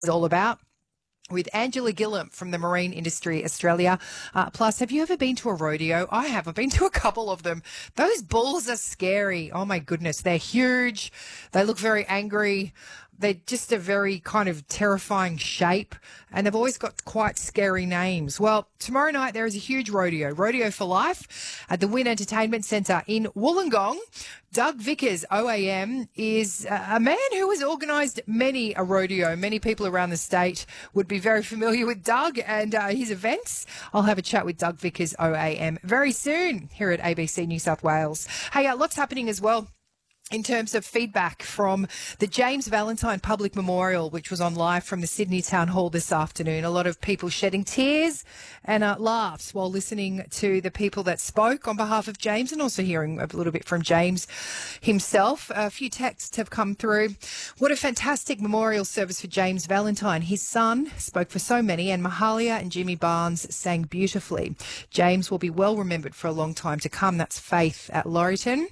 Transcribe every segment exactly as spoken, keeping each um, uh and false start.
is all about with Angela Gillam from the Marine Industry Australia. Uh, plus, have you ever been to a rodeo? I have. I've been to a couple of them. Those bulls are scary. Oh, my goodness. They're huge. They look very angry. They're just a very kind of terrifying shape, and they've always got quite scary names. Well, tomorrow night there is a huge rodeo, Rodeo for Life, at the Wynn Entertainment Centre in Wollongong. Doug Vickers, O A M, is a man who has organised many a rodeo. Many people around the state would be very familiar with Doug and uh, his events. I'll have a chat with Doug Vickers, O A M, very soon here at A B C New South Wales. Hey, uh, lots happening as well in terms of feedback from the James Valentine Public Memorial, which was on live from the Sydney Town Hall this afternoon. A lot of people shedding tears and uh, laughs while listening to the people that spoke on behalf of James, and also hearing a little bit from James himself. A few texts have come through. What a fantastic memorial service for James Valentine. His son spoke for so many, and Mahalia and Jimmy Barnes sang beautifully. James will be well remembered for a long time to come. That's Faith at Laurieton.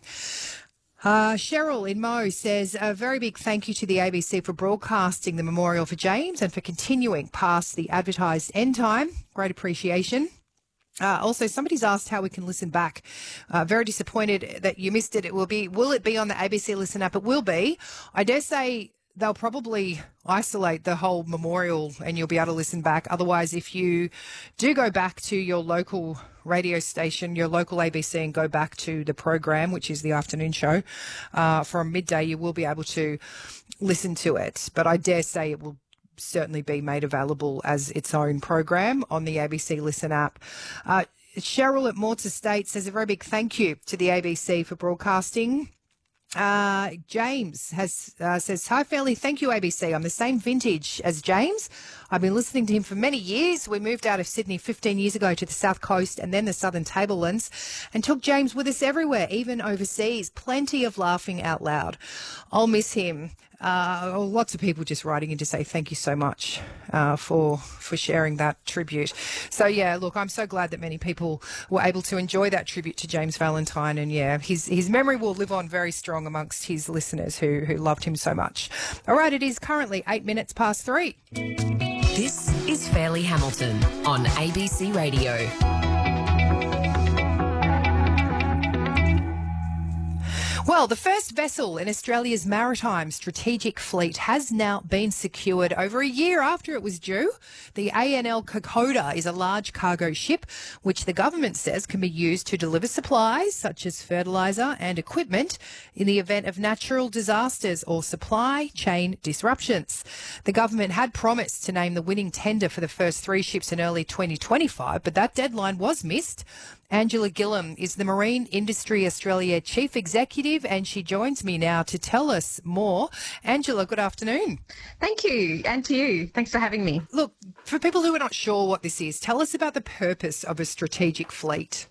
Uh, Cheryl in Mo says, a very big thank you to the A B C for broadcasting the memorial for James and for continuing past the advertised end time. Great appreciation. Uh, also, somebody's asked how we can listen back. Uh, very disappointed that you missed it. It will be, will it be on the A B C Listen app? It will be. I dare say they'll probably isolate the whole memorial and you'll be able to listen back. Otherwise, if you do go back to your local radio station, your local A B C, and go back to the program, which is the afternoon show, uh, from midday, you will be able to listen to it. But I dare say it will certainly be made available as its own program on the A B C Listen app. Uh, Cheryl at Morts Estate says a very big thank you to the A B C for broadcasting. Uh, James has uh, says, hi, Fairley. Thank you, A B C. I'm the same vintage as James. I've been listening to him for many years. We moved out of Sydney fifteen years ago to the South Coast and then the Southern Tablelands and took James with us everywhere, even overseas. Plenty of laughing out loud. I'll miss him. Uh, lots of people just writing in to say thank you so much uh, for for sharing that tribute. So, yeah, look, I'm so glad that many people were able to enjoy that tribute to James Valentine. And, yeah, his his memory will live on very strong amongst his listeners who, who loved him so much. All right, it is currently eight minutes past three. This is Fairley Hamilton on A B C Radio. Well, the first vessel in Australia's maritime strategic fleet has now been secured over a year after it was due. The A N L Kokoda is a large cargo ship which the government says can be used to deliver supplies such as fertiliser and equipment in the event of natural disasters or supply chain disruptions. The government had promised to name the winning tender for the first three ships in early twenty twenty-five, but that deadline was missed. Angela Gillam is the Marine Industry Australia Chief Executive, and she joins me now to tell us more. Angela, good afternoon. Thank you, and to you. Thanks for having me. Look, for people who are not sure what this is, tell us about the purpose of a strategic fleet.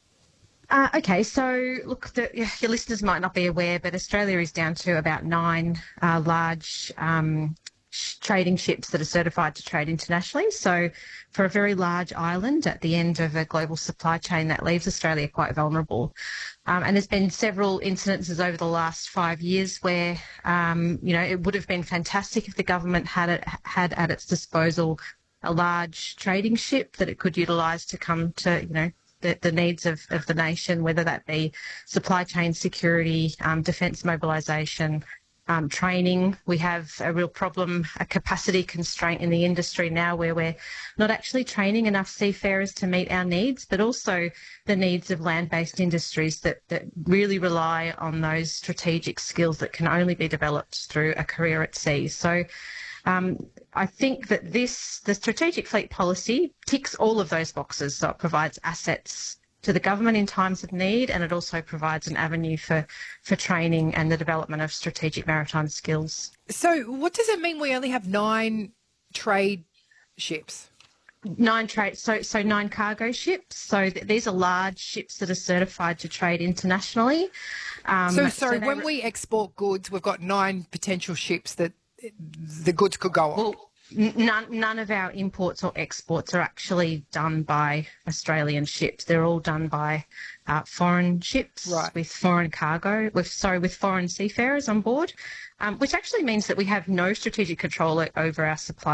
Uh, okay, so look, the, your listeners might not be aware, but Australia is down to about nine uh, large um, sh- trading ships that are certified to trade internationally. So for a very large island at the end of a global supply chain, that leaves Australia quite vulnerable. Um, and there's been several incidences over the last five years where, um, you know, it would have been fantastic if the government had it, had at its disposal a large trading ship that it could utilise to come to, you know, the, the needs of, of the nation, whether that be supply chain security, um, defence mobilisation, Um, training. We have a real problem, a capacity constraint in the industry now where we're not actually training enough seafarers to meet our needs, but also the needs of land-based industries that, that really rely on those strategic skills that can only be developed through a career at sea. So um, I think that this, the strategic fleet policy ticks all of those boxes. So it provides assets to the government in times of need, and it also provides an avenue for, for training and the development of strategic maritime skills. So what does it mean we only have nine trade ships? Nine trade, so so nine cargo ships. So th- these are large ships that are certified to trade internationally. Um, so, sorry, so when re- we export goods, we've got nine potential ships that the goods could go on. Well, None, none of our imports or exports are actually done by Australian ships. They're all done by uh, foreign ships right. with foreign cargo, with sorry, with foreign seafarers on board, um, which actually means that we have no strategic control over our supply